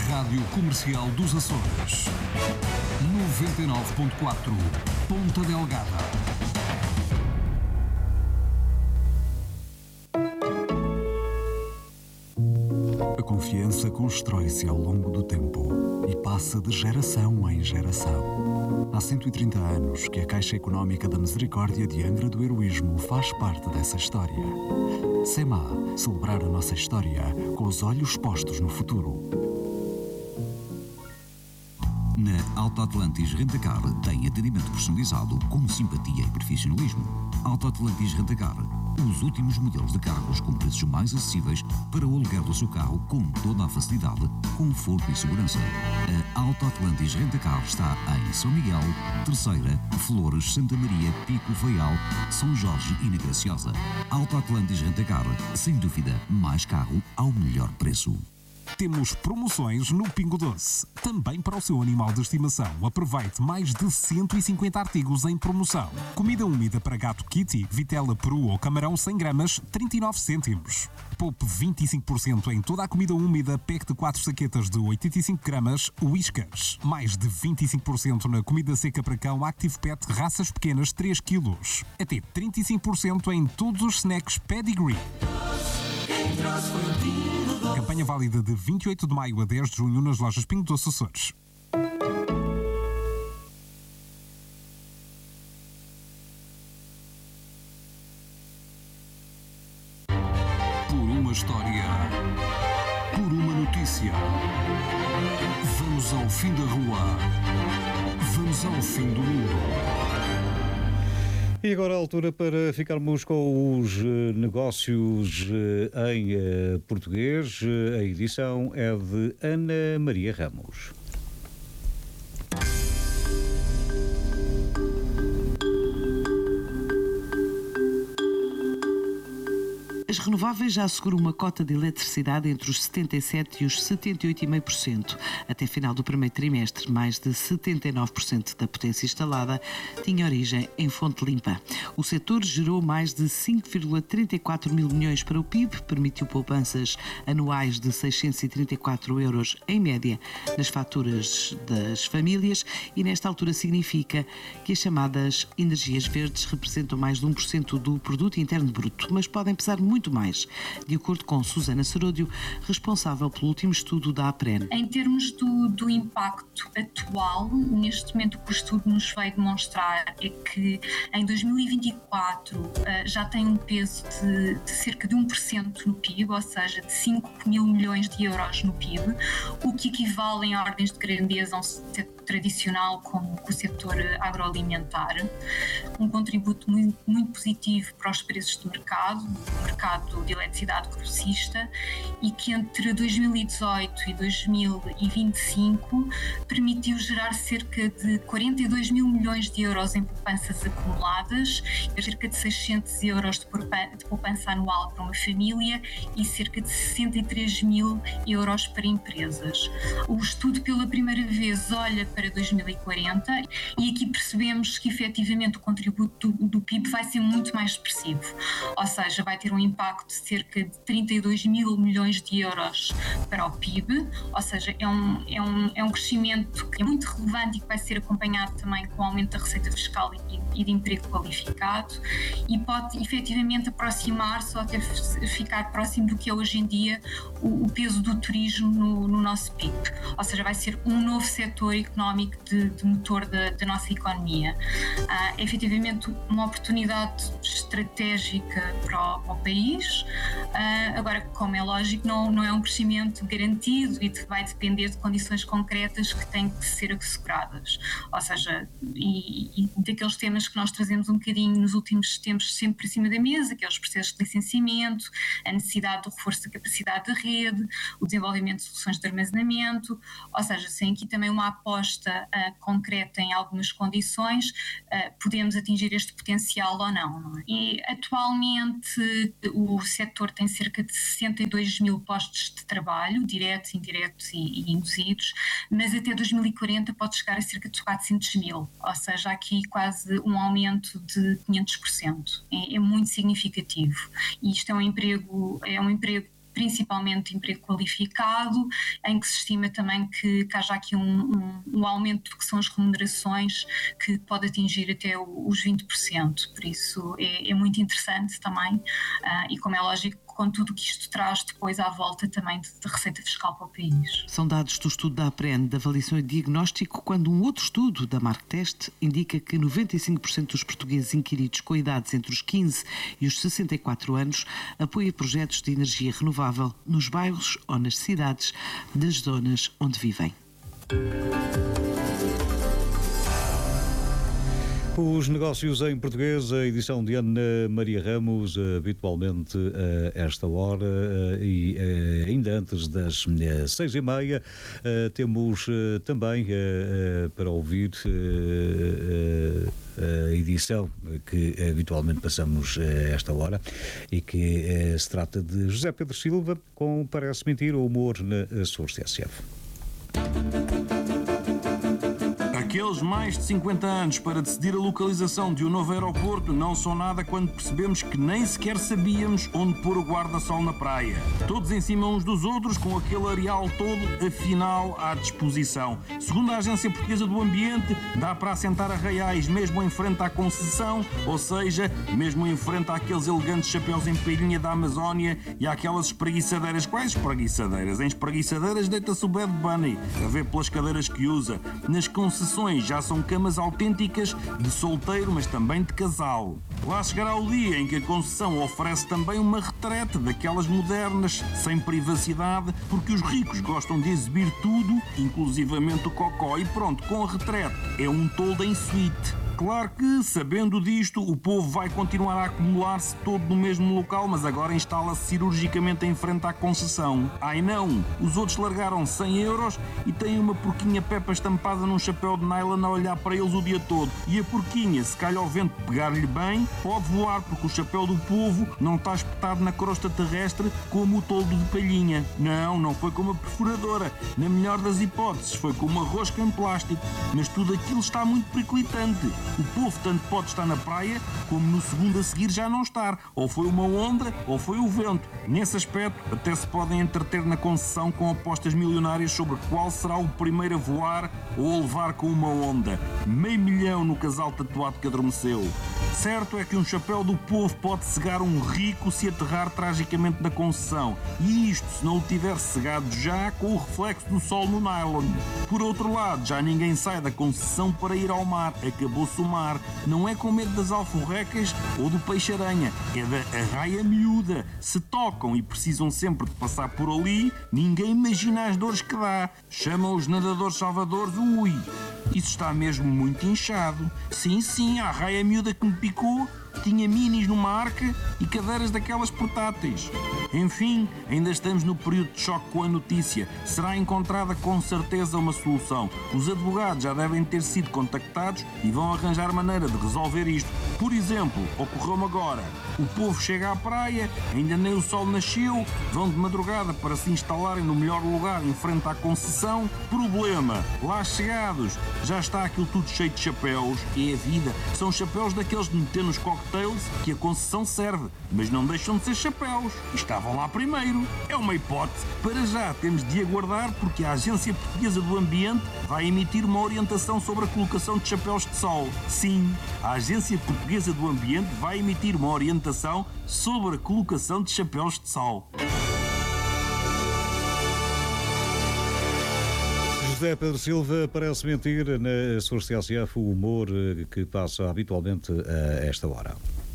Rádio Comercial dos Açores. 99.4 Ponta Delgada. A confiança constrói-se ao longo do tempo e passa de geração em geração. Há 130 anos que a Caixa Económica da Misericórdia de Angra do Heroísmo faz parte dessa história. SEMA, celebrar a nossa história com os olhos postos no futuro. Na Auto Atlantis Rentacar tem atendimento personalizado com simpatia e profissionalismo. Auto Atlantis Rentacar, os últimos modelos de carros com preços mais acessíveis para o aluguer do seu carro com toda a facilidade, conforto e segurança. A Auto Atlantis Rentacar está em São Miguel, Terceira, Flores, Santa Maria, Pico, Faial, São Jorge e na Graciosa. Auto Atlantis Rentacar, sem dúvida, mais carro ao melhor preço. Temos promoções no Pingo Doce. Também para o seu animal de estimação. Aproveite mais de 150 artigos em promoção. Comida úmida para gato Kitty, vitela, peru ou camarão 100 gramas, 39 cêntimos. Poupe 25% em toda a comida úmida, pack de 4 saquetas de 85 gramas, Whiskas. Mais de 25% na comida seca para cão Active Pet, raças pequenas 3 quilos. Até 35% em todos os snacks Pedigree. Campanha válida de 28 de maio a 10 de junho nas lojas Pingo Doce Açores. Por uma história, por uma notícia. Vamos ao fim da rua. Vamos ao fim do mundo. E agora a altura para ficarmos com os negócios em português. A edição é de Ana Maria Ramos. As renováveis já asseguram uma cota de eletricidade entre os 77% e os 78,5%. Até final do primeiro trimestre, mais de 79% da potência instalada tinha origem em fonte limpa. O setor gerou mais de 5,34 mil milhões para o PIB, permitiu poupanças anuais de 634 euros em média nas faturas das famílias e nesta altura significa que as chamadas energias verdes representam mais de 1% do produto interno bruto, mas podem pesar muito mais, de acordo com Susana Seródio, responsável pelo último estudo da APREN. Em termos do impacto atual, neste momento o que o estudo nos veio demonstrar é que em 2024 já tem um peso de cerca de 1% no PIB, ou seja, de 5 mil milhões de euros no PIB, o que equivale em ordens de grandeza a um setor tradicional como o setor agroalimentar, um contributo muito positivo para os preços do mercado de eletricidade grossista, e que entre 2018 e 2025 permitiu gerar cerca de 42 mil milhões de euros em poupanças acumuladas, cerca de 600 euros de poupança anual para uma família e cerca de 63 mil euros para empresas. O estudo pela primeira vez olha para 2040 e aqui percebemos que efetivamente o contributo do PIB vai ser muito mais expressivo, ou seja, vai ter um impacto de cerca de 32 mil milhões de euros para o PIB, ou seja, é um crescimento que é muito relevante e que vai ser acompanhado também com o aumento da receita fiscal e de emprego qualificado, e pode efetivamente aproximar-se ou até ficar próximo do que é hoje em dia o peso do turismo no nosso PIB, ou seja, vai ser um novo setor económico de motor da nossa economia. É efetivamente uma oportunidade estratégica para o país. Agora, como é lógico, não é um crescimento garantido e vai depender de condições concretas que têm que ser asseguradas. Ou seja, e daqueles temas que nós trazemos um bocadinho nos últimos tempos sempre para cima da mesa, que é os processos de licenciamento, a necessidade do reforço da capacidade da rede, o desenvolvimento de soluções de armazenamento, ou seja, sem aqui também uma aposta concreta em algumas condições, podemos atingir este potencial ou não é? E atualmente o setor tem cerca de 62 mil postos de trabalho, diretos, indiretos e induzidos, mas até 2040 pode chegar a cerca de 400 mil, ou seja, aqui quase um aumento de 500%. É muito significativo. E isto é um emprego principalmente emprego qualificado, em que se estima também que haja aqui um aumento que são as remunerações, que pode atingir até os 20%, por isso é muito interessante também, e como é lógico, com tudo o que isto traz depois à volta também de receita fiscal para o país. São dados do estudo da APREN, da avaliação e diagnóstico, quando um outro estudo da Marktest indica que 95% dos portugueses inquiridos com idades entre os 15 e os 64 anos apoia projetos de energia renovável nos bairros ou nas cidades das zonas onde vivem. Os negócios em português, a edição de Ana Maria Ramos, habitualmente a esta hora e ainda antes das 6h30, temos também para ouvir a edição que habitualmente passamos a esta hora e que se trata de José Pedro Silva com Parece Mentir, o humor na Açores TSF. Aqueles mais de 50 anos para decidir a localização de um novo aeroporto não são nada quando percebemos que nem sequer sabíamos onde pôr o guarda-sol na praia. Todos em cima uns dos outros, com aquele areal todo, afinal, à disposição. Segundo a Agência Portuguesa do Ambiente, dá para assentar arraiais mesmo em frente à concessão, ou seja, mesmo em frente àqueles elegantes chapéus em palhinha da Amazónia e àquelas espreguiçadeiras. Quais espreguiçadeiras? Em espreguiçadeiras deita-se o Bad Bunny, a ver pelas cadeiras que usa. Nas concessões já são camas autênticas de solteiro, mas também de casal. Lá chegará o dia em que a concessão oferece também uma retrete daquelas modernas, sem privacidade, porque os ricos gostam de exibir tudo, inclusivamente o cocó, e pronto, com a retrete é um toldo em suíte. Claro que, sabendo disto, o povo vai continuar a acumular-se todo no mesmo local, mas agora instala-se cirurgicamente em frente à concessão. Ai não! Os outros largaram 100 euros e têm uma porquinha Peppa estampada num chapéu de nylon a olhar para eles o dia todo. E a porquinha, se calhar o vento pegar-lhe bem, pode voar, porque o chapéu do povo não está espetado na crosta terrestre como o toldo de palhinha. Não foi com uma perfuradora. Na melhor das hipóteses, foi com uma rosca em plástico. Mas tudo aquilo está muito periclitante. O povo tanto pode estar na praia, como no segundo a seguir já não estar. Ou foi uma onda, ou foi o vento. Nesse aspecto, até se podem entreter na concessão com apostas milionárias sobre qual será o primeiro a voar ou a levar com uma onda. 500 mil no casal tatuado que adormeceu. Certo é que um chapéu do povo pode cegar um rico se aterrar tragicamente na concessão. E isto se não o tiver cegado já com o reflexo do sol no nylon. Por outro lado, já ninguém sai da concessão para ir ao mar. Acabou-se o mar. Não é com medo das alforrecas ou do peixe-aranha. É da arraia miúda. Se tocam e precisam sempre de passar por ali, ninguém imagina as dores que dá. Chamam os nadadores salvadores, ui. Isso está mesmo muito inchado. Sim, a arraia miúda que me picou tinha minis numa arca e cadeiras daquelas portáteis. Enfim, ainda estamos no período de choque com a notícia. Será encontrada com certeza uma solução. Os advogados já devem ter sido contactados e vão arranjar maneira de resolver isto. Por exemplo, ocorreu-me agora. O povo chega à praia, ainda nem o sol nasceu, vão de madrugada para se instalarem no melhor lugar em frente à concessão. Problema, lá chegados, já está aquilo tudo cheio de chapéus. É a vida. São chapéus daqueles de meter nos cocktails que a concessão serve, mas não deixam de ser chapéus. Estavam lá primeiro. É uma hipótese. Para já temos de aguardar, porque a Agência Portuguesa do Ambiente vai emitir uma orientação sobre a colocação de chapéus de sol. Sim, a Agência Portuguesa do Ambiente vai emitir uma orientação sobre a colocação de chapéus de sol. José Pedro Silva, Parece Mentir, na Açores TSF, o humor que passa habitualmente a esta hora.